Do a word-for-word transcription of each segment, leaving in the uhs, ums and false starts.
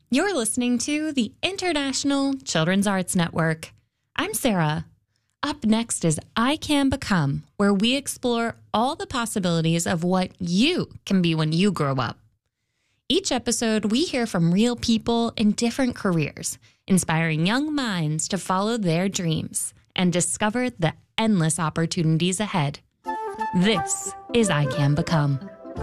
You're listening to the International Children's Arts Network. I'm Sarah. Up next is I Can Become, where we explore all the possibilities of what you can be when you grow up. Each episode, we hear from real people in different careers, inspiring young minds to follow their dreams and discover the endless opportunities ahead. This is I Can Become.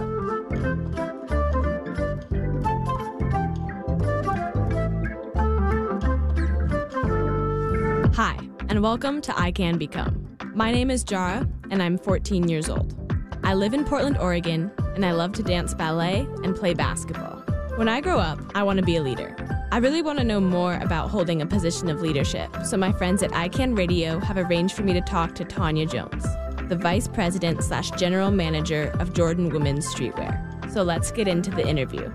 Hi, and welcome to I Can Become. My name is Jara, and I'm fourteen years old. I live in Portland, Oregon, and I love to dance ballet and play basketball. When I grow up, I want to be a leader. I really want to know more about holding a position of leadership, so my friends at I Can Radio have arranged for me to talk to Tanya Jones, the Vice President slash General Manager of Jordan Women's Streetwear. So let's get into the interview.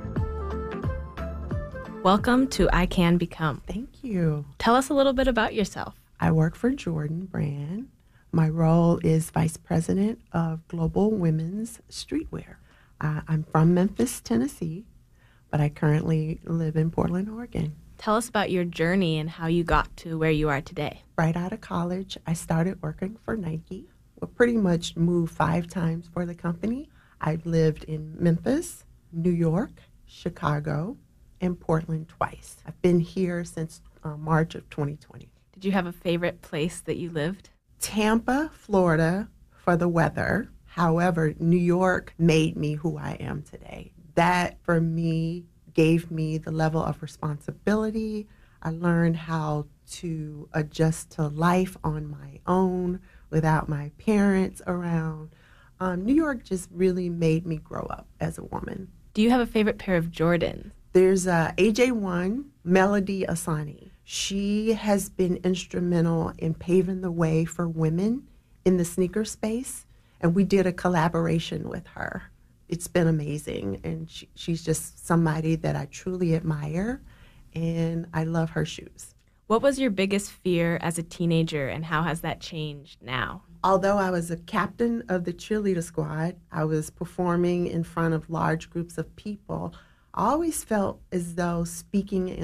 Welcome to I Can Become. Thank you. Tell us a little bit about yourself. I work for Jordan Brand. My role is Vice President of Global Women's Streetwear. Uh, I'm from Memphis, Tennessee, but I currently live in Portland, Oregon. Tell us about your journey and how you got to where you are today. Right out of college, I started working for Nike. We pretty much moved five times for the company. I lived in Memphis, New York, Chicago, and Portland twice. I've been here since uh, March of twenty twenty. Did you have a favorite place that you lived? Tampa, Florida, for the weather. However, New York made me who I am today. That, for me, gave me the level of responsibility. I learned how to adjust to life on my own without my parents around. Um, New York just really made me grow up as a woman. Do you have a favorite pair of Jordans? There's uh, A J one, Melody Asani. She has been instrumental in paving the way for women in the sneaker space, and we did a collaboration with her. It's been amazing, and she, she's just somebody that I truly admire, and I love her shoes. What was your biggest fear as a teenager, and how has that changed now? Although I was a captain of the cheerleader squad, I was performing in front of large groups of people, I always felt as though speaking in